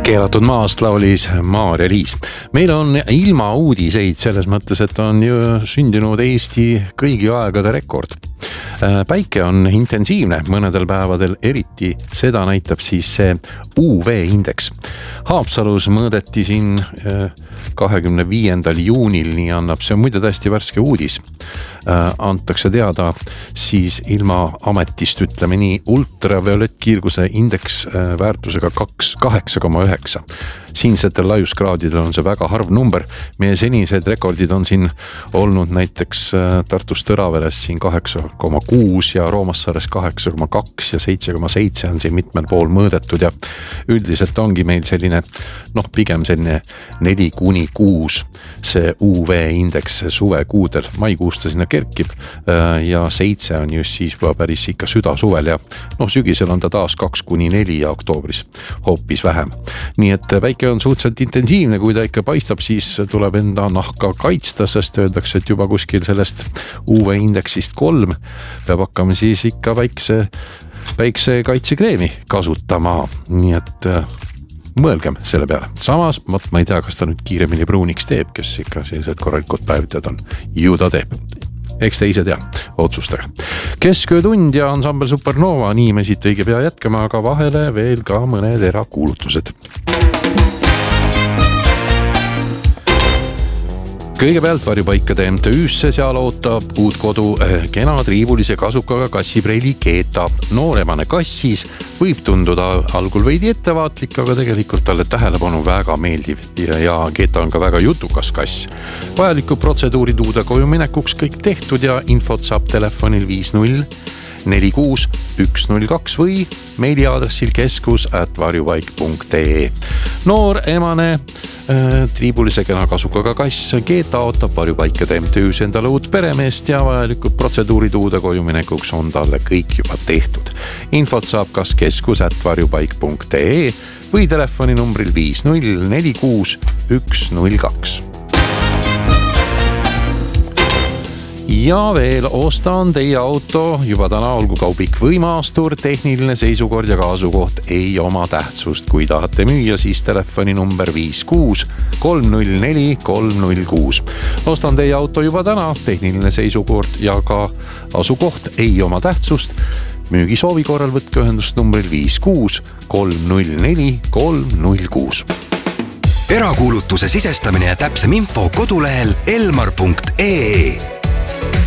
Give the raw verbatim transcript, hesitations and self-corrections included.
Keelatud maast laulis Maarja-Liis. Meil on ilma uudiseid selles mõttes, et on ju sündinud Eesti kõigi aegade rekord. Päike on intensiivne mõnedel päevadel, eriti seda näitab siis see U V-indeks. Haapsalus mõõdeti siin kahekümne viiendal juunil, nii annab, see on muide täiesti värske uudis. Antakse teada siis ilma ametist, ütleme nii, ultraviolettkiirguse indeks väärtusega kaheksa koma üheksa. Siinsetel laiuskraadidel on see väga harv number. Meie senised rekordid on siin olnud näiteks Tartus Tõraveres siin kaheksa koma kuus ja Roomassaares kaheksa koma kaks ja seitse koma seitse on siin mitmel pool mõõdetud ja üldiselt ongi meil selline, noh, pigem selline neli kuni kuus see U V-indeks suvekuudel. Maikuus ta sinna kerkib ja seitse on just siis juba päris ikka süda suvel ja noh, sügisel on ta taas kaks kuni neli ja oktoobris hoopis vähem. Nii et väike on suhteliselt intensiivne, kui ta ikka paistab, siis tuleb enda nahka kaitsta, sest öeldakse, et juba kuskil sellest U V-indeksist kolm peab hakkama siis ikka väikse, väikse kaitsekreemi kasutama. Nii et mõelgem selle peale. Samas, ma ei tea, kas ta nüüd kiiremini pruuniks teeb, kes ikka sellised korralikud päevitad on. Ju ta teeb. Eks te ise tea, otsustage. Kesköötund ja ansambel Supernova, nii me siit õige pea jätkama, aga vahele veel ka mõned erakuulutused. Kõigepealt Varjupaikade M T Üsse, seal ootab uut kodu kena triibulise kasukaga kassipreili Keeta. Nooremane kassis võib tunduda algul veidi ettevaatlik, aga tegelikult talle tähelepanu väga meeldiv ja, ja Keeta on ka väga jutukas kass. Vajaliku protseduurid uude koju minekuks kõik tehtud ja infot saab telefonil viis null neli kuus üks null kaks või meiliaadressil keskus at varjupaik punkt ee. Noor emane äh, triibulise kena kasukaga kass Keeta ootab Varjupaikade M T Üs endale uut peremeest ja vajalikud protseduurid uude koju minekuks on talle kõik juba tehtud. Infot saab kas keskus at varjupaik punkt ee või telefoni numbril viis null neli kuus üks null kaks. Ja veel ostan teie auto juba täna, olgu kaubik või maastur, tehniline seisukord ja kaasukoht ei oma tähtsust. Kui tahate müüa, siis telefoni number viis kuus kolm null neli kolm null kuus. Ostan teie auto juba täna, tehniline seisukord ja ka asukoht ei oma tähtsust. Müügi soovi korral võtke ühendust numbril viis kuus kolm null neli kolm null kuus. Erakuulutuse sisestamine ja täpsem info kodulehel elmar punkt ee.